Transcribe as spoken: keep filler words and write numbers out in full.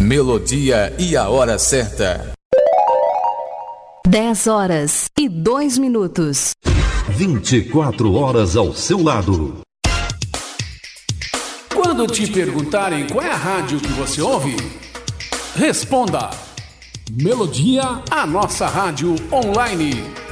Melodia e a hora certa. dez horas e dois minutos. vinte e quatro horas ao seu lado. Quando te perguntarem qual é a rádio que você ouve, responda: Melodia, a nossa rádio online.